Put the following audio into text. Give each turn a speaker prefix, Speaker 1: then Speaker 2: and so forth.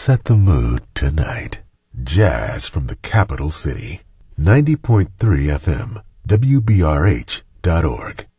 Speaker 1: set the mood tonight. Jazz from the capital city. 90.3 FM, WBRH.org.